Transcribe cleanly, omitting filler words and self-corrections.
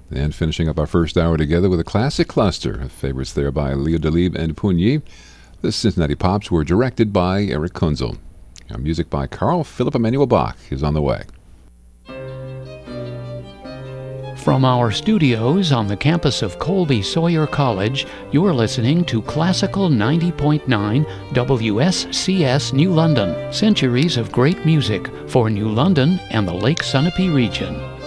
And finishing up our first hour together with a classic cluster of favorites there by Leo Delibes and Pougny. The Cincinnati Pops were directed by Eric Kunzel. Music by Carl Philipp Emanuel Bach is on the way. From our studios on the campus of Colby Sawyer College, you're listening to Classical 90.9 WSCS New London. Centuries of great music for New London and the Lake Sunapee region.